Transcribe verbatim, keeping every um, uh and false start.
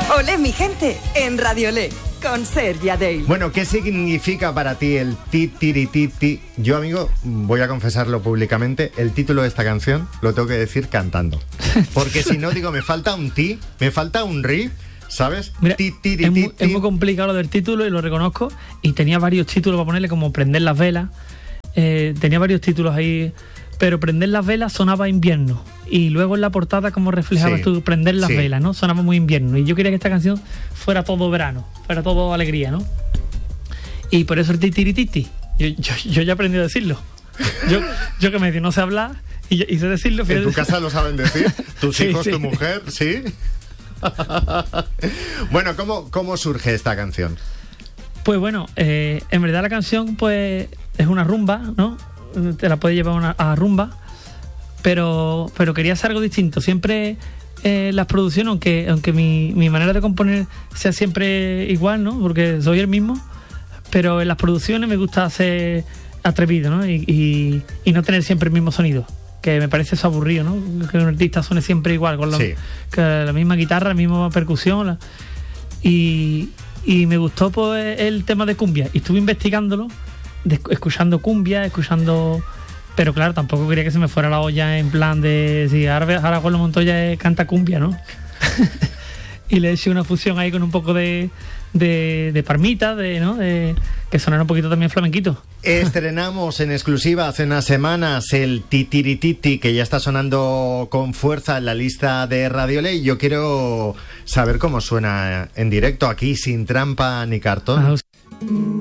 Olé, mi gente, en Radio Olé, con Sergi Adell. Bueno, ¿qué significa para ti el ti, tiri, ti, ti? Yo, amigo, voy a confesarlo públicamente, el título de esta canción lo tengo que decir cantando. Porque si no, digo, me falta un ti, me falta un ri, ¿sabes? Mira, ti, tiri, es, ti, muy, ti. es muy complicado lo del título y lo reconozco. Y tenía varios títulos para ponerle, como Prender las velas. Eh, tenía varios títulos ahí. Pero Prender las velas sonaba invierno. Y luego en la portada, como reflejabas Sí, tú, Prender las sí. velas, ¿no? Sonaba muy invierno. Y yo quería que esta canción fuera todo verano, fuera todo alegría, ¿no? Y por eso el titirititi. Yo, yo, yo ya aprendí a decirlo. Yo, yo que me no sé hablar y, y sé decirlo. ¿En tu casa lo saben decir? ¿Tus Sí, hijos, sí. tu mujer? ¿Sí? Bueno, ¿cómo, ¿cómo surge esta canción? Pues bueno, eh, en verdad la canción pues es una rumba, ¿no? Te la puedes llevar una, a rumba, pero pero quería hacer algo distinto. Siempre eh, las producciones, aunque aunque mi, mi manera de componer sea siempre igual, ¿no? Porque soy el mismo, pero en las producciones me gusta ser atrevido, ¿no? Y, y, y no tener siempre el mismo sonido, que me parece eso aburrido, ¿no? Que un artista suene siempre igual, con la, Sí. que la misma guitarra, la misma percusión. La, y, y me gustó pues el tema de cumbia. Y estuve investigándolo, de, escuchando cumbia, escuchando... Pero claro, tampoco quería que se me fuera la olla en plan de... Si ahora, ahora Juan Montoya canta cumbia, ¿no? Y le he hecho una fusión ahí con un poco de... De, de parmita, de, ¿no? De, que sonara un poquito también flamenquito. Estrenamos en exclusiva hace unas semanas el Titirititi, que ya está sonando con fuerza en la lista de Radio Ley. Yo quiero saber cómo suena en directo aquí, sin trampa ni cartón. Ah,